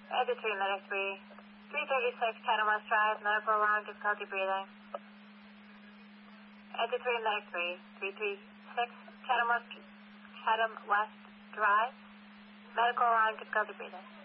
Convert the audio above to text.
Entry Medic 336 Chatham West Drive, medical alarm, difficulty breathing. Entry Medic 336 Chatham West Drive, medical alarm, difficulty breathing.